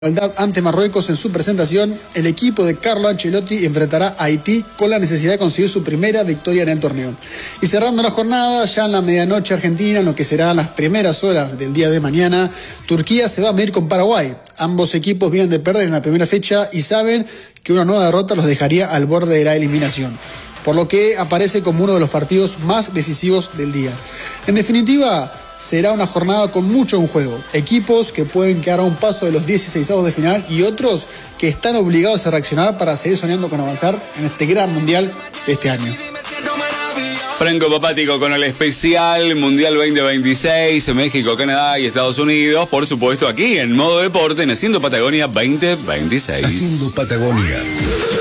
Ante Marruecos en su presentación, el equipo de Carlo Ancelotti enfrentará a Haití con la necesidad de conseguir su primera victoria en el torneo. Y cerrando la jornada, ya en la medianoche argentina, en lo que serán las primeras horas del día de mañana, Turquía se va a medir con Paraguay. Ambos equipos vienen de perder en la primera fecha y saben que una nueva derrota los dejaría al borde de la eliminación, por lo que aparece como uno de los partidos más decisivos del día. En definitiva, será una jornada con mucho en juego. Equipos que pueden quedar a un paso de los 16avos de final y otros que están obligados a reaccionar para seguir soñando con avanzar en este gran mundial de este año. Franco Papático con el especial Mundial 2026, México, Canadá y Estados Unidos, por supuesto aquí en Modo Deporte, en Haciendo Patagonia 2026. Haciendo Patagonia.